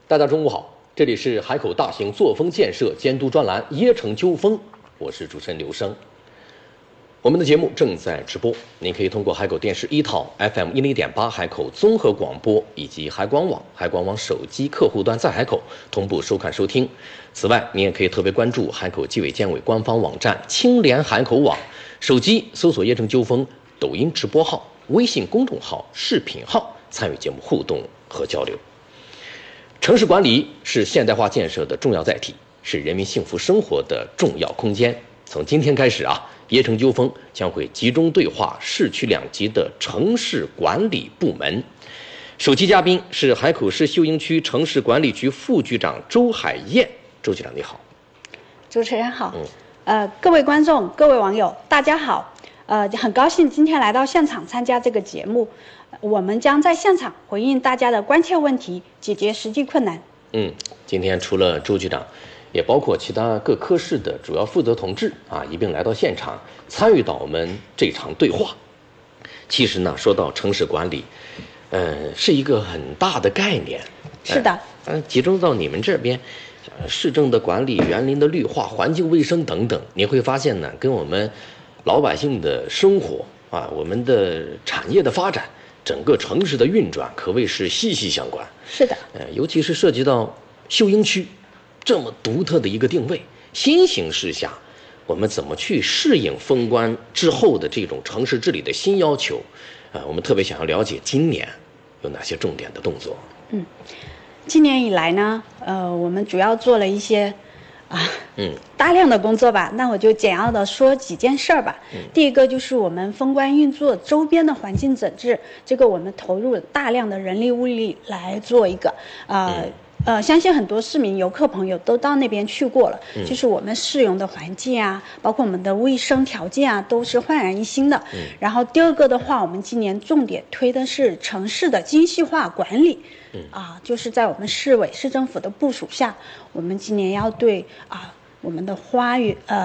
大家中午好，这里是海口大型作风建设监督专栏《椰城纠风》，我是主持人刘生。我们的节目正在直播，您可以通过海口电视1套 FM10.8海口综合广播以及海广网手机客户端在海口同步收看收听。此外，您也可以特别关注海口纪委监委官方网站青联海口网，手机搜索椰城纠风抖音直播号、微信公众号、视频号，参与节目互动和交流。城市管理是现代化建设的重要载体，是人民幸福生活的重要空间。从今天开始椰城纠风将会集中对话市区2级的城市管理部门。首期嘉宾是海口市秀英区城市管理局副局长周海燕。周局长你好。 主持人好。各位观众、各位网友，大家好。很高兴今天来到现场参加这个节目。我们将在现场回应大家的关切问题，解决实际困难。 今天除了周局长，也包括其他各科室的主要负责同志一并来到现场，参与到我们这场对话。其实呢，说到城市管理，是一个很大的概念。 是的。 集中到你们这边，市政的管理、园林的绿化、环境卫生等等，你会发现呢，跟我们老百姓的生活我们的产业的发展，整个城市的运转可谓是息息相关。 是的。 尤其是涉及到秀英区这么独特的一个定位，新形势下我们怎么去适应封关之后的这种城市治理的新要求，我们特别想要了解今年有哪些重点的动作。 今年以来呢，我们主要做了一些大量的工作吧。那我就简要的说几件事儿吧。第一个就是我们封关运作周边的环境整治，这个我们投入了大量的人力物力来做一个相信很多市民游客朋友都到那边去过了，就是我们市容的环境包括我们的卫生条件都是焕然一新的。然后第二个的话，我们今年重点推的是城市的精细化管理。就是在我们市委市政府的部署下，我们今年要对我们的花园